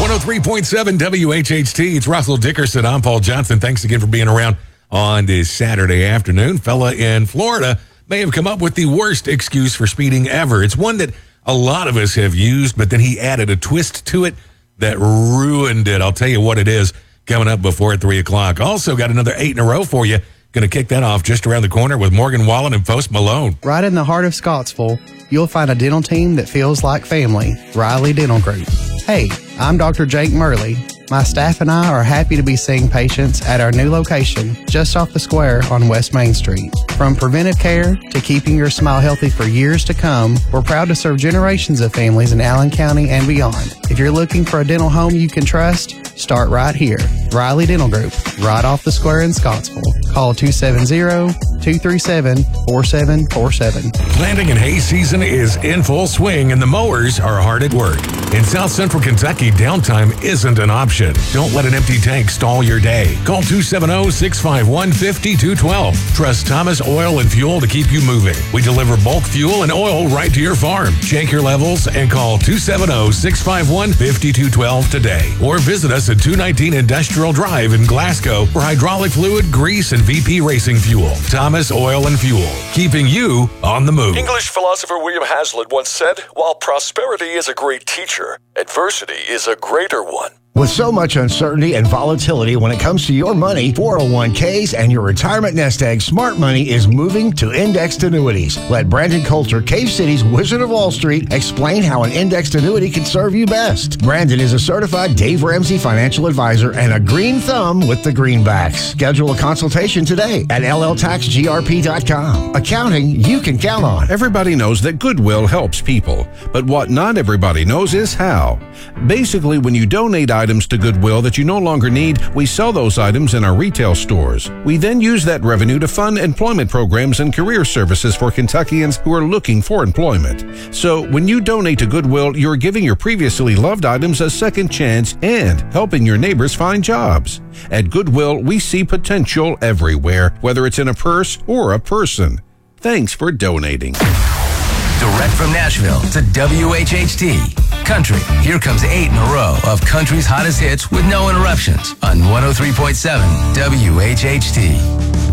103.7 WHHT. It's Russell Dickerson. I'm Paul Johnson. Thanks again for being around on this Saturday afternoon. Fella in Florida may have come up with the worst excuse for speeding ever. It's one that a lot of us have used, but then he added a twist to it that ruined it. I'll tell you what it is coming up before 3 o'clock. Also got another 8 in a row for you. Going to kick that off just around the corner with Morgan Wallen and Post Malone. Right in the heart of Scottsville, you'll find a dental team that feels like family, Riley Dental Group. Hey, I'm Dr. Jake Murley. My staff and I are happy to be seeing patients at our new location just off the square on West Main Street. From preventive care to keeping your smile healthy for years to come, we're proud to serve generations of families in Allen County and beyond. If you're looking for a dental home you can trust, start right here. Riley Dental Group, right off the square in Scottsville. Call 270-237-4747. Planting and hay season is in full swing and the mowers are hard at work. In South Central Kentucky, downtime isn't an option. Don't let an empty tank stall your day. Call 270-651-5212. Trust Thomas Oil and Fuel to keep you moving. We deliver bulk fuel and oil right to your farm. Check your levels and call 270-651-5212 today. Or visit us at 219 Industrial Drive in Glasgow for hydraulic fluid, grease, and VP racing fuel. Thomas Oil and Fuel, keeping you on the move. English philosopher William Hazlitt once said, "While prosperity is a great teacher, adversity is a greater one." With so much uncertainty and volatility when it comes to your money, 401ks, and your retirement nest egg, Smart Money is moving to indexed annuities. Let Brandon Coulter, Cave City's Wizard of Wall Street, explain how an indexed annuity can serve you best. Brandon is a certified Dave Ramsey financial advisor and a green thumb with the greenbacks. Schedule a consultation today at lltaxgrp.com. Accounting you can count on. Everybody knows that Goodwill helps people, but what not everybody knows is how. Basically, when you donate items to Goodwill that you no longer need, we sell those items in our retail stores. We then use that revenue to fund employment programs and career services for Kentuckians who are looking for employment. So when you donate to Goodwill, you're giving your previously loved items a second chance and helping your neighbors find jobs. At Goodwill, we see potential everywhere, whether it's in a purse or a person. Thanks for donating. Direct from Nashville to WHHT. Country, here comes 8 in a row of country's hottest hits with no interruptions on 103.7 WHHT.